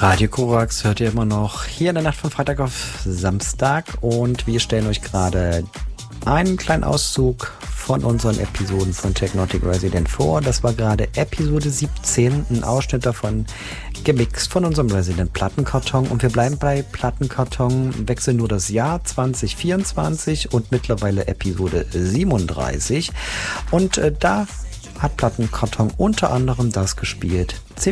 Radio Korax hört ihr immer noch hier in der Nacht von Freitag auf Samstag und wir stellen euch gerade einen kleinen Auszug von unseren Episoden von Technotic Resident vor. Das war gerade Episode 17, ein Ausschnitt davon gemixt von unserem Resident Plattenkarton und wir bleiben bei Plattenkarton, wechseln nur das Jahr 2024 und mittlerweile Episode 37 und da hat Plattenkarton unter anderem das gespielt.